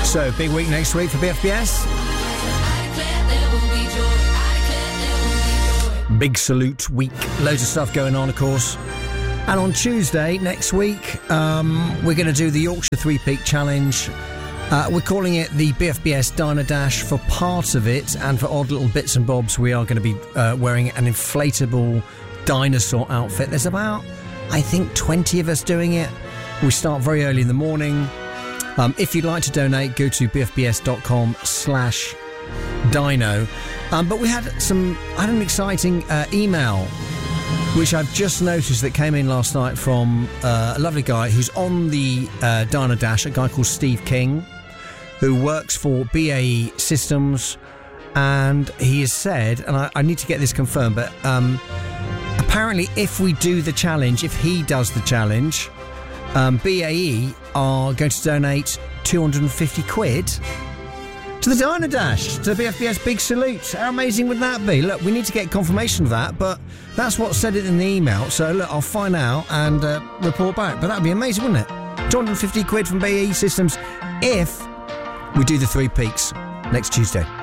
So, big week next week for BFBS. Big salute week. Loads of stuff going on, of course. And on Tuesday next week, we're going to do the Yorkshire Three Peak Challenge. We're calling it the BFBS Diner Dash for part of it, and for odd little bits and bobs, we are going to be wearing an inflatable dinosaur outfit. There's about, I think, 20 of us doing it. We start very early in the morning. If you'd like to donate, go to bfbs.com/dino. But we had an exciting email, which I've just noticed that came in last night from a lovely guy who's on the Diner Dash, a guy called Steve King, who works for BAE Systems, and he has said, and I need to get this confirmed, but apparently if we do the challenge, if he does the challenge, BAE are going to donate 250 quid to the Diner Dash, to the BFBS Big Salute. How amazing would that be? Look, we need to get confirmation of that, but that's what said it in the email. So look, I'll find out and report back. But that'd be amazing, wouldn't it? 250 quid from BAE Systems if we do the Three Peaks next Tuesday.